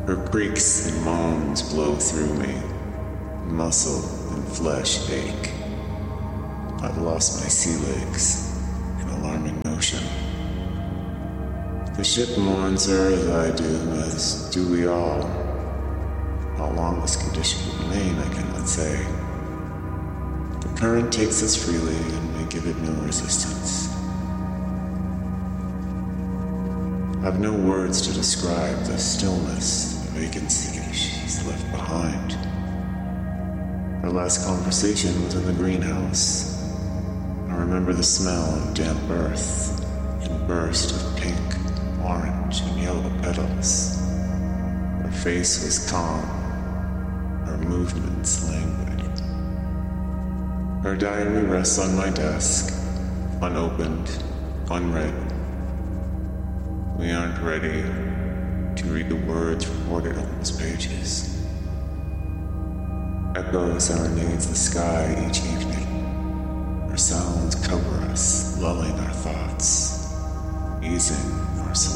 Her creaks and moans blow through me. Muscle and flesh ache. I've lost my sea legs, an alarming notion. The ship mourns her as I do, as do we all. How long this condition will remain, I cannot say. The current takes us freely, and we give it no resistance. I've no words to describe the stillness, the vacancy she's left behind. Our last conversation was in the greenhouse. I remember the smell of damp earth and burst of pink, orange, and yellow petals. Her face was calm, her movements languid. Her diary rests on my desk, unopened, unread. We aren't ready to read the words recorded on those pages. Echoes serenades the sky each evening. Her sounds cover us, lulling our thoughts, easing our souls.